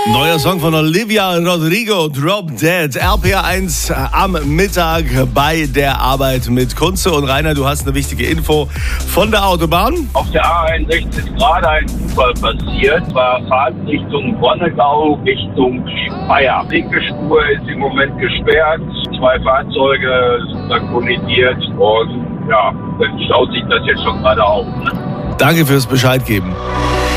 Neuer Song von Olivia Rodrigo, Drop Dead. RPR1 am Mittag bei der Arbeit mit Kunze. Und Rainer, du hast eine wichtige Info von der Autobahn. Auf der A61 ist gerade ein Unfall passiert. War Fahrt Richtung Wonnegau, Richtung Speyer. Die linke Spur ist im Moment gesperrt. 2 Fahrzeuge sind da kollidiert. Und ja, dann staut sich das jetzt schon gerade auf. Danke fürs Bescheid geben.